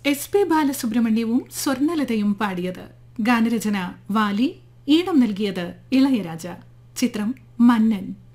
SP ബാലസുബ്രഹ്മണ്യവും സ്വർണലതയും പാടിയത്. ഗാനരചന Valley, ഈണം നൽകിയത് ഇളയരാജ. ചിത്രം മന്നൻ.